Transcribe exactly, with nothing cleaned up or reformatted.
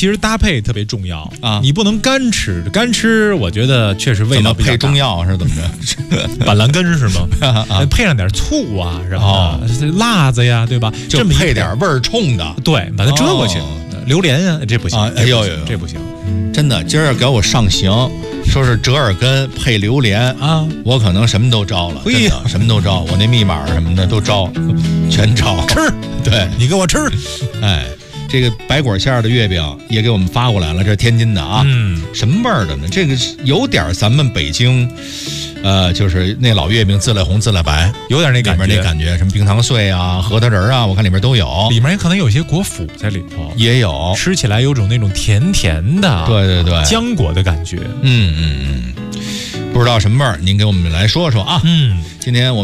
其实搭配特别重要啊， 你不能干吃，干吃我觉得确实味道比较大。 配中药是怎么着？ 板蓝根是吗？啊、配上点醋啊什么的，哦、辣子呀，对吧？ 就配点味儿冲的， 对，把它遮过去。哦、榴莲啊，这不行， 啊、哎呦呦， 这不行。 真的，今儿给我上刑，说是折耳根配榴莲啊，我可能什么都招了，真的什么都招，我那密码什么的都招，全招吃。 对你给我吃， 哎。这个白果馅的月饼也给我们发过来了，这是天津的啊，嗯，什么味儿的呢？这个有点咱们北京，呃，就是那老月饼自来红自来白， 有点那感觉， 里面那感觉，什么冰糖碎啊、核桃仁啊，我看里面都有， 里面也可能有些果脯在里头， 也有， 吃起来有种那种甜甜的， 对对对， 浆果的感觉， 嗯嗯嗯，不知道什么味儿，您给我们来说说啊， 嗯， 今天我们。